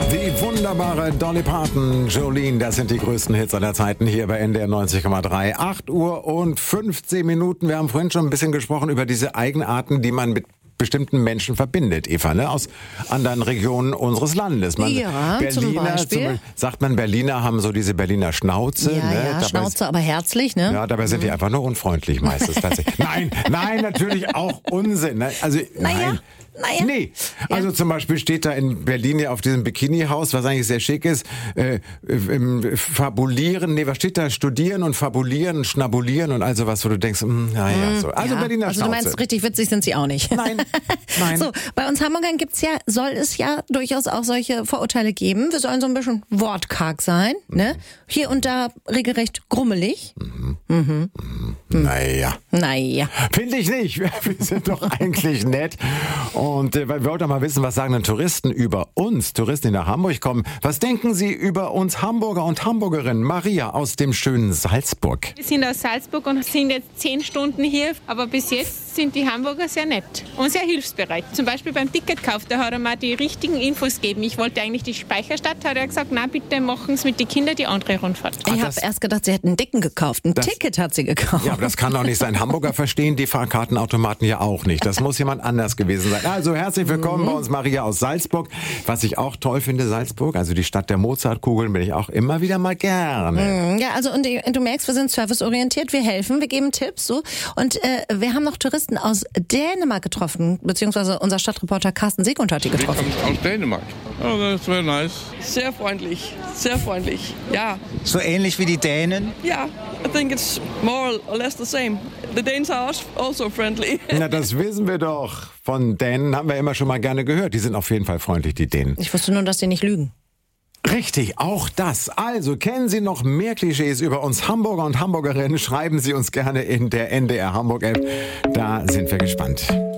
Die wunderbare Dolly Parton, Jolene, das sind die größten Hits aller Zeiten hier bei NDR 90,3. 8 Uhr und 15 Minuten. Wir haben vorhin schon ein bisschen gesprochen über diese Eigenarten, die man mit bestimmten Menschen verbindet, Eva, ne? Aus anderen Regionen unseres Landes. Ja, Berliner, zum Beispiel. Sagt man, Berliner haben so diese Berliner Schnauze. Ja, ne? ja, Dabei Schnauze, aber herzlich, ne? Ja, dabei sind die einfach nur unfreundlich meistens. Tatsächlich. Nein, natürlich auch Unsinn. Ne? Also, Naja. Nee, also zum Beispiel steht da in Berlin ja auf diesem Bikini-Haus, was eigentlich sehr schick ist, fabulieren, was steht da? Studieren und fabulieren und schnabulieren und all sowas, wo du denkst, naja, so. Also Ja, Berliner also Schnauze. du meinst, richtig witzig sind sie auch nicht. Nein. So, bei uns Hamburgern soll es ja durchaus auch solche Vorurteile geben. Wir sollen so ein bisschen wortkarg sein, ne? Hier und da regelrecht grummelig. Naja. Finde ich nicht. Wir sind doch eigentlich nett. Und wir wollten doch mal wissen, was sagen denn Touristen über uns, Touristen, die nach Hamburg kommen. Was denken Sie über uns Hamburger und Hamburgerinnen? Maria aus dem schönen Salzburg. Wir sind aus Salzburg und sind jetzt 10 Stunden hier, aber bis jetzt sind die Hamburger sehr nett und sehr hilfsbereit. Zum Beispiel beim Ticketkauf, da hat er mir die richtigen Infos gegeben. Ich wollte eigentlich die Speicherstadt, hat er gesagt, na bitte machen Sie mit den Kindern die andere Rundfahrt. Ich habe erst gedacht, sie hätten einen Dicken gekauft. Ein Ticket hat sie gekauft. Ja, aber das kann doch nicht sein. Hamburger verstehen die Fahrkartenautomaten ja auch nicht. Das muss jemand anders gewesen sein. Also herzlich willkommen bei uns, Maria aus Salzburg. Was ich auch toll finde, Salzburg, also die Stadt der Mozartkugeln, bin ich auch immer wieder mal gerne. Ja, also und du merkst, wir sind serviceorientiert, wir helfen, wir geben Tipps. So. Und wir haben noch Touristen aus Dänemark getroffen, beziehungsweise unser Stadtreporter Carsten Segund hat die getroffen. Aus Dänemark. Oh, das wäre nice. Sehr freundlich, ja. So ähnlich wie die Dänen? Ja, I think it's more or less the same. The Danes are also friendly. Na, das wissen wir doch. Von Dänen haben wir immer schon mal gerne gehört. Die sind auf jeden Fall freundlich, die Dänen. Ich wusste nur, dass die nicht lügen. Richtig, auch das. Also, kennen Sie noch mehr Klischees über uns Hamburger und Hamburgerinnen? Schreiben Sie uns gerne in der NDR Hamburg App. Da sind wir gespannt.